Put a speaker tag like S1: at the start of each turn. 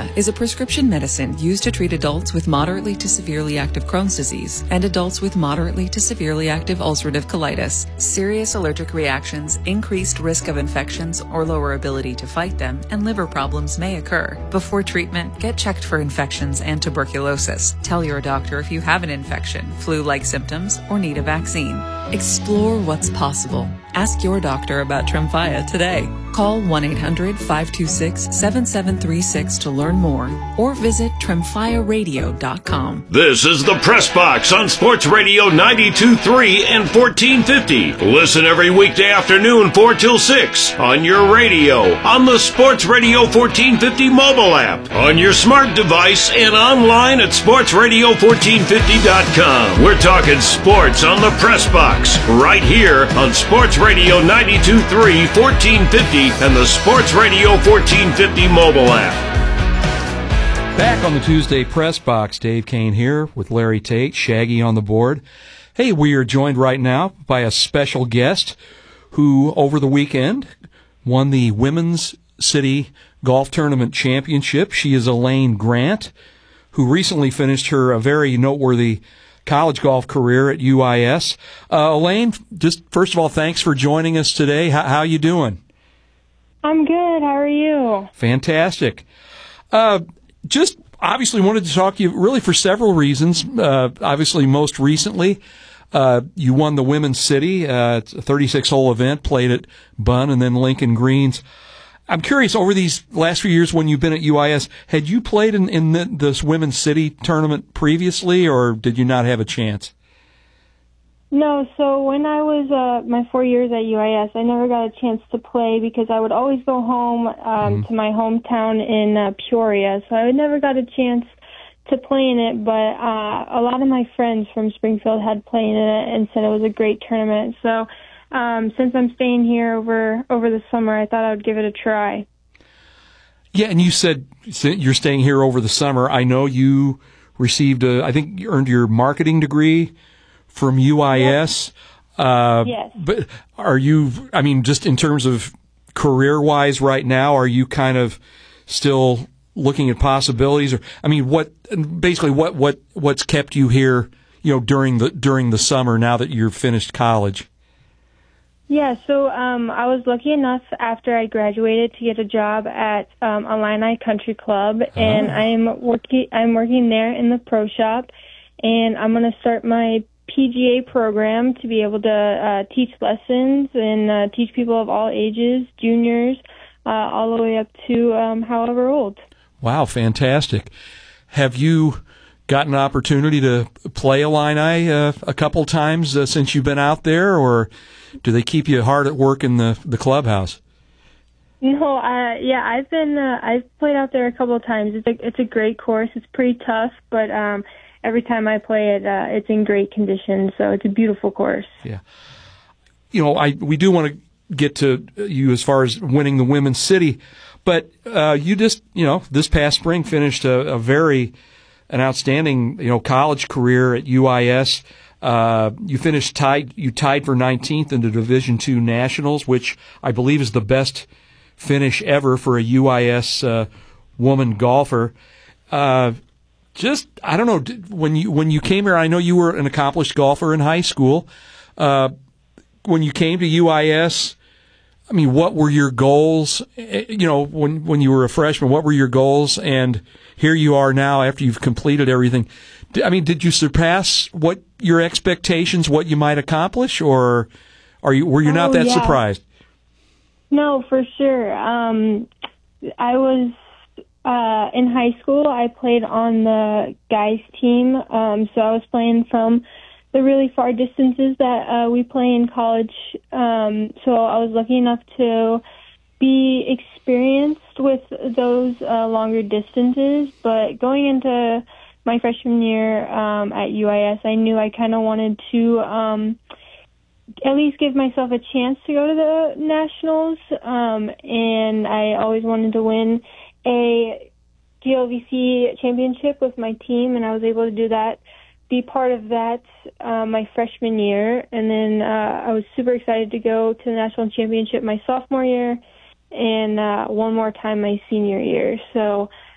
S1: Tremfya is a prescription medicine used to treat adults with moderately to severely active Crohn's disease and adults with moderately to severely active ulcerative colitis. Serious allergic reactions, increased risk of infections or lower ability to fight them, and liver problems may occur. Before treatment, get checked for infections and tuberculosis. Tell your doctor if you have an infection, flu-like symptoms, or need a vaccine. Explore what's possible. Ask your doctor about Tremfya today. Call 1-800-526-7736 to learn more or visit TremfyaRadio.com.
S2: This is the Press Box on Sports Radio 92.3 and 1450. Listen every weekday afternoon 4 till 6 on your radio, on the Sports Radio 1450 mobile app, on your smart device, and online at sportsradio1450.com. We're talking sports on the Press Box right here on Sports Radio 92.3 1450 and the Sports Radio 1450 mobile app.
S3: Back on the Tuesday Press Box, Dave Kane here with Larry Tate, Shaggy on the board. Hey, we are joined right now by a special guest who, over the weekend, won the Women's City Golf Tournament Championship. She is Elaine Grant, who recently finished her very noteworthy college golf career at UIS. Elaine, just first of all, thanks for joining us today. How you doing?
S4: I'm good. How are you?
S3: Fantastic. Just obviously wanted to talk to you really for several reasons. Obviously, most recently, you won the Women's City. It's a 36-hole event, played at Bunn and then Lincoln Greens. I'm curious, over these last few years when you've been at UIS, had you played in this Women's City tournament previously, or did you not have a chance?
S4: No, so when I was my 4 years at UIS, I never got a chance to play because I would always go home to my hometown in Peoria, so I never got a chance to play in it, but a lot of my friends from Springfield had played in it and said it was a great tournament, so since I'm staying here over the summer, I thought I would give it a try.
S3: Yeah, and you said you're staying here over the summer. I know you received I think you earned your marketing degree from UIS.
S4: Yes.
S3: But are you, I mean, just in terms of career-wise right now, are you kind of still looking at possibilities? Or, I mean, what's kept you here, during the summer now that you've finished college?
S4: Yeah, so I was lucky enough after I graduated to get a job at Illini Country Club, and I'm working there in the pro shop, and I'm going to start my PGA program to be able to teach lessons and teach people of all ages, juniors, all the way up to however old. Wow,
S3: fantastic. Have you gotten an opportunity to play Illini a couple times since you've been out there, or do they keep you hard at work in the clubhouse?
S4: No, I've played out there a couple of times. It's a great course. It's pretty tough, but every time I play it, it's in great condition. So it's a beautiful course. Yeah,
S3: we do want to get to you as far as winning the Women's City, but you just this past spring finished an outstanding college career at UIS. You tied for 19th in the Division II Nationals, which I believe is the best finish ever for a UIS woman golfer. I don't know, when you came here, I know you were an accomplished golfer in high school. When you came to UIS, I mean, what were your goals? When you were a freshman, what were your goals? And here you are now after you've completed everything. I mean, did you surpass what your expectations, what you might accomplish, or were you not that surprised?
S4: No, for sure. I was in high school. I played on the guys team, so I was playing from the really far distances that we play in college. So I was lucky enough to be experienced with those longer distances, but going into my freshman year at UIS, I knew I kind of wanted to at least give myself a chance to go to the Nationals, and I always wanted to win a GLVC championship with my team, and I was able to do that, be part of that my freshman year, and then I was super excited to go to the National Championship my sophomore year, and one more time my senior year. So